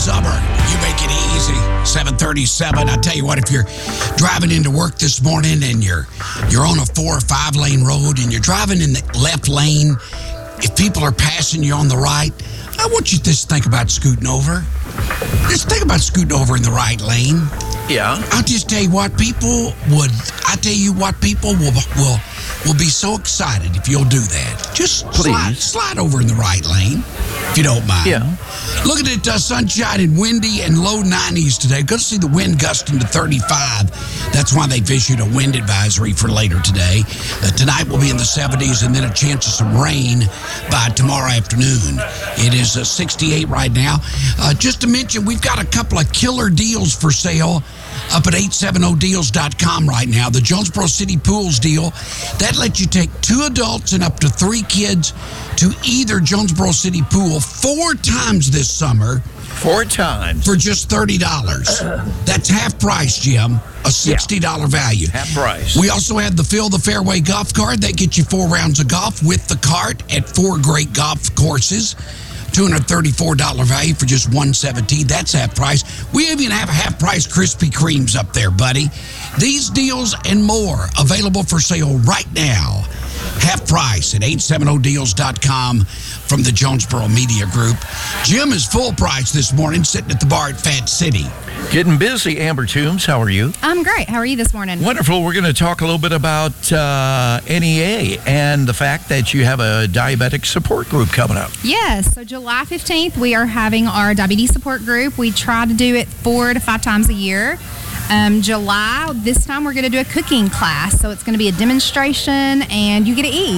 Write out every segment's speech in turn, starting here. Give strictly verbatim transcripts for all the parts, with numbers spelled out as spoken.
summer. You make it easy. seven thirty-seven. I tell you what, if you're driving into work this morning and you're you're on a four or five lane road and you're driving in the left lane, if people are passing you on the right, I want you to just think about scooting over. Just think about scooting over in the right lane. Yeah. I'll just tell you what, people would, I tell you what, people will will will be so excited if you'll do that. Just slide, slide over in the right lane, if you don't mind. Yeah. Looking at uh, sunshine and windy and low nineties today. Good to see the wind gusting to thirty-five. That's why they've issued a wind advisory for later today. Uh, tonight will be in the seventies and then a chance of some rain by tomorrow afternoon. It is uh, sixty-eight right now. Uh, just to mention, we've got a couple of killer deals for sale up at eight seventy deals dot com right now. The Jonesboro City Pools deal, that lets you take two adults and up to three kids to either Jonesboro City Pool four times this summer. Four times. For just thirty dollars. That's half price, Jim. A sixty dollars yeah. value. Half price. We also have the Fill the Fairway golf cart. That gets you four rounds of golf with the cart at four great golf courses. two hundred thirty-four dollars value for just one hundred seventeen dollars. That's half price. We even have half price Krispy Kremes up there, buddy. These deals and more available for sale right now. Half price at eight seventy deals dot com from the Jonesboro Media Group. Jim is full price this morning, sitting at the bar at Fat City. Getting busy. Amber Toombs, how are you? I'm great. How are you this morning? Wonderful. We're going to talk a little bit about uh, N E A and the fact that you have a diabetic support group coming up. Yes. So July fifteenth, we are having our diabetes support group. We try to do it four to five times a year. Um, July, this time we're going to do a cooking class. So it's going to be a demonstration and you get to eat.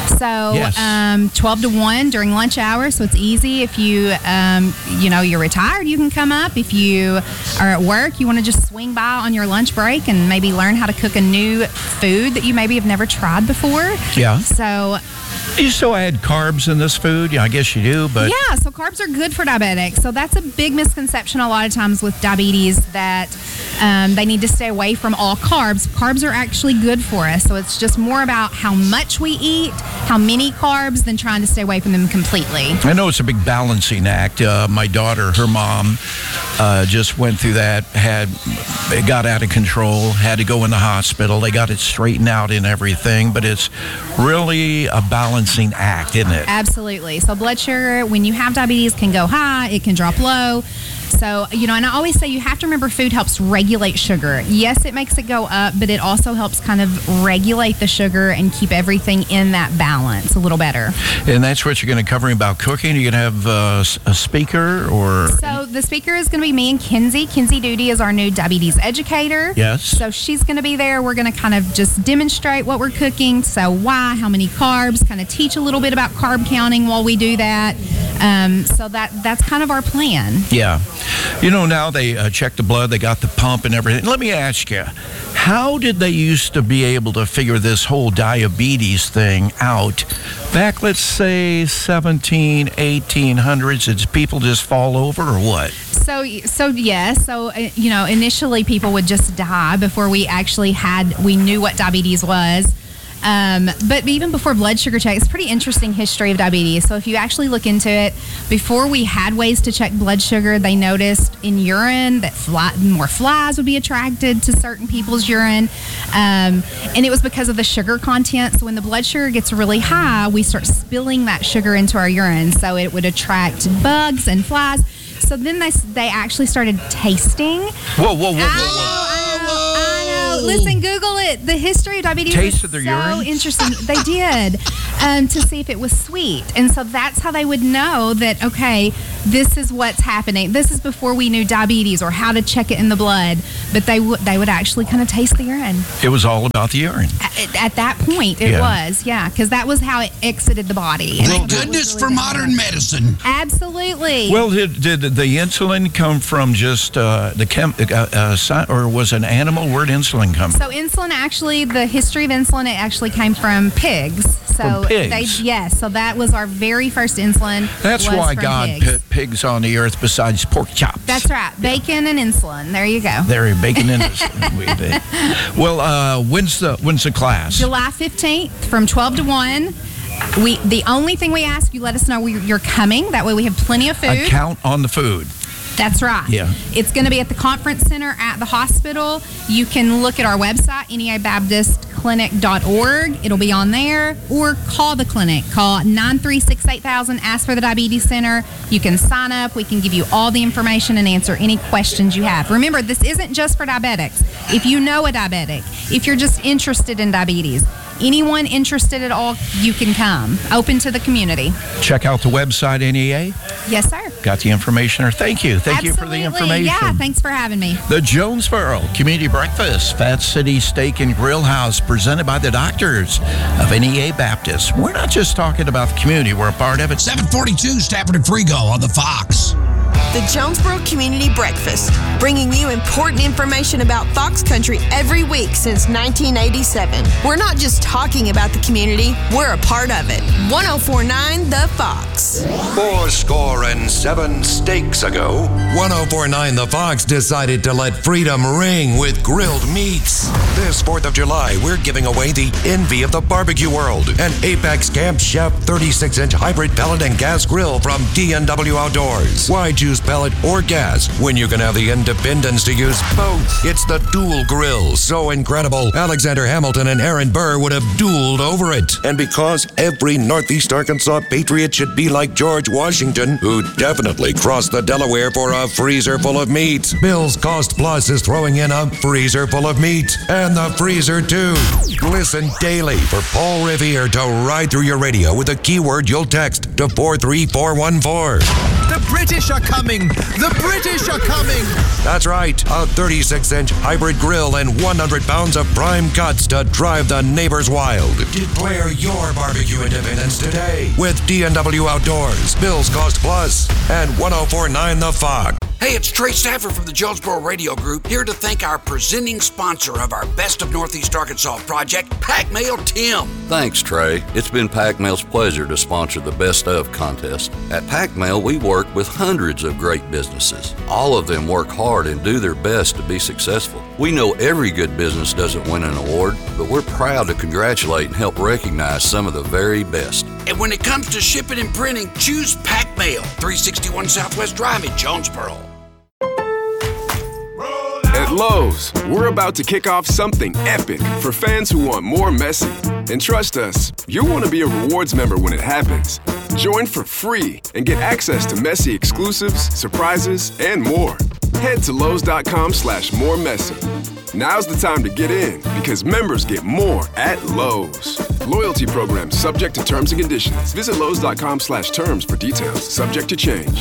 So yes. um, twelve to one during lunch hour. So it's easy. If you, um, you know, you're retired, you can come up. If you are at work, you want to just swing by on your lunch break and maybe learn how to cook a new food that you maybe have never tried before. Yeah. So you still add carbs in this food? Yeah, I guess you do, but... Yeah, so carbs are good for diabetics. So that's a big misconception a lot of times with diabetes, that um, they need to stay away from all carbs. Carbs are actually good for us. So it's just more about how much we eat, how many carbs, than trying to stay away from them completely. I know it's a big balancing act. Uh, my daughter, her mom, uh, just went through that, had it got out of control, had to go in the hospital. They got it straightened out and everything, but it's really a balancing act, isn't it? Absolutely. So blood sugar, when you have diabetes, can go high, it can drop low. So, you know, and I always say you have to remember food helps regulate sugar. Yes, it makes it go up, but it also helps kind of regulate the sugar and keep everything in that balance a little better. And that's what you're going to cover about cooking? You're going to have uh, a speaker or... So the speaker is going to be me and Kinsey. Kinsey Duty is our new diabetes educator. Yes. So she's going to be there. We're going to kind of just demonstrate what we're cooking. So why, how many carbs, kind of teach a little bit about carb counting while we do that. Um, so that that's kind of our plan. Yeah. You know, now they uh, check the blood, they got the pump and everything. Let me ask you, how did they used to be able to figure this whole diabetes thing out back, let's say, seventeen, eighteen hundreds? Did people just fall over or what? So, so yes. So, uh, you know, initially people would just die before we actually had, we knew what diabetes was. Um, but even before blood sugar check, it's a pretty interesting history of diabetes. So if you actually look into it, before we had ways to check blood sugar, they noticed in urine that fly, more flies would be attracted to certain people's urine. Um, and it was because of the sugar content. So when the blood sugar gets really high, we start spilling that sugar into our urine. So it would attract bugs and flies. So then they, they actually started tasting. Whoa, whoa, whoa, whoa, whoa. I know, I know, I know. Listen, Google it. The history of diabetes Tasted is their so urine? interesting. They did, um, to see if it was sweet. And so that's how they would know that, okay, this is what's happening. This is before we knew diabetes or how to check it in the blood. But they, w- they would actually kind of taste the urine. It was all about the urine. At, at that point, it Yeah. was, yeah, because that was how it exited the body. And Thank it was goodness really for modern medicine. Absolutely. Well, did, did the insulin come from just uh, the chem, uh, uh, si- or was an animal? Where'd insulin come from? So insulin, actually, the history of insulin, it actually came from pigs. So From pigs? They, yes, so that was our very first insulin. That's was why from God pigs. put pigs on the earth besides pork chops. That's right. Bacon and insulin. There you go. There, bacon and insulin. We did. Well, uh, when's the when's the class? July fifteenth from twelve to one. We The only thing we ask, you let us know we, you're coming. That way we have plenty of food. A count on the food. That's right. Yeah. It's going to be at the conference center at the hospital. You can look at our website, N E A Baptist Clinic dot org. It'll be on there. Or call the clinic. Call nine three six, eight thousand. Ask for the Diabetes Center. You can sign up. We can give you all the information and answer any questions you have. Remember, this isn't just for diabetics. If you know a diabetic, if you're just interested in diabetes, anyone interested at all, you can come. Open to the community. Check out the website, N E A. Yes, sir. Got the information there. Thank you. Thank Absolutely. you for the information. Yeah, thanks for having me. The Jonesboro Community Breakfast, Fat City Steak and Grill House, presented by the doctors of N E A Baptist. We're not just talking about the community, we're a part of it. seven forty-two, Stafford and Frigo on the Fox. The Jonesboro Community Breakfast, bringing you important information about Fox Country every week since nineteen eighty-seven. We're not just talking about the community, we're a part of it. ten forty-nine The Fox. Four score and seven steaks ago, ten forty-nine The Fox decided to let freedom ring with grilled meats. This fourth of July, we're giving away the envy of the barbecue world, an Apex Camp Chef thirty-six inch hybrid pellet and gas grill from D and W Outdoors. Why choose pellet or gas when you can have the independence to use both? It's the dual grill, so incredible Alexander Hamilton and Aaron Burr would have dueled over it. And because every Northeast Arkansas patriot should be like George Washington, who definitely crossed the Delaware for a freezer full of meat, Bill's Cost Plus is throwing in a freezer full of meat, and the freezer too. Listen daily for Paul Revere to ride through your radio with a keyword you'll text to four three four one four. The British are coming! The British are coming! That's right, a thirty-six inch hybrid grill and one hundred pounds of prime cuts to drive the neighbors wild. Declare your barbecue independence today with D and W Outdoors, Bill's Cost Plus, and ten forty-nine The Fox. Hey, it's Trey Stafford from the Jonesboro Radio Group, here to thank our presenting sponsor of our Best of Northeast Arkansas project, Pac Mail Tim. Thanks, Trey. It's been Pac Mail's pleasure to sponsor the Best of contest. At Pac Mail, we work with hundreds of great businesses. All of them work hard and do their best to be successful. We know every good business doesn't win an award, but we're proud to congratulate and help recognize some of the very best. And when it comes to shipping and printing, choose Pac Mail, three sixty-one Southwest Drive in Jonesboro. At Lowe's, we're about to kick off something epic for fans who want more Messi. And trust us, you'll want to be a rewards member when it happens. Join for free and get access to Messi exclusives, surprises, and more. Head to Lowe's.com slash more Messi. Now's the time to get in because members get more at Lowe's. Loyalty program subject to terms and conditions. Visit Lowe's.com slash terms for details. Subject to change.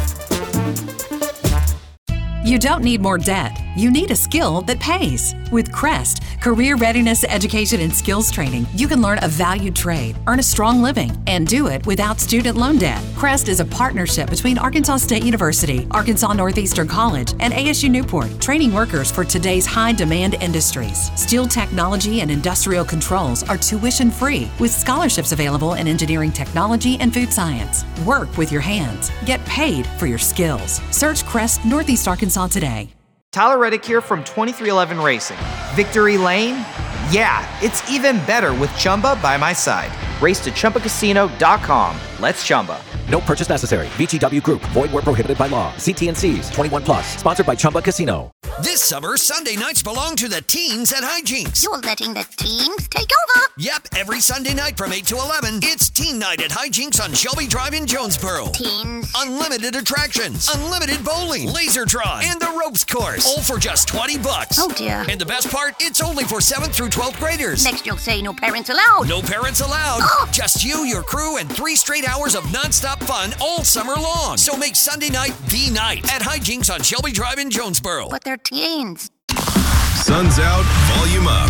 You don't need more debt. You need a skill that pays. With Crest, Career Readiness Education and Skills Training, you can learn a valued trade, earn a strong living, and do it without student loan debt. Crest is a partnership between Arkansas State University, Arkansas Northeastern College, and A S U Newport, training workers for today's high-demand industries. Steel technology and industrial controls are tuition-free, with scholarships available in engineering technology and food science. Work with your hands. Get paid for your skills. Search Crest Northeast Arkansas today. Tyler Reddick here from twenty-three eleven Racing. Victory Lane? Yeah, it's even better with Chumba by my side. Race to Chumba Casino dot com. Let's Chumba. No purchase necessary. V G W Group. Void where prohibited by law. See T N Cs. twenty-one plus. Sponsored by Chumba Casino. This summer, Sunday nights belong to the teens at Hijinks. You're letting the teens take over? Yep, every Sunday night from eight to eleven, it's Teen Night at Hijinks on Shelby Drive in Jonesboro. Teens. Unlimited attractions, unlimited bowling, Lasertron, and the ropes course. All for just twenty bucks. Oh, dear. And the best part, it's only for seventh through twelfth graders. Next you'll say no parents allowed. No parents allowed. Oh. Just you, your crew, and three straight hours of nonstop fun all summer long. So make Sunday night the night at Hijinks on Shelby Drive in Jonesboro. But they're teens. Sun's out, volume up.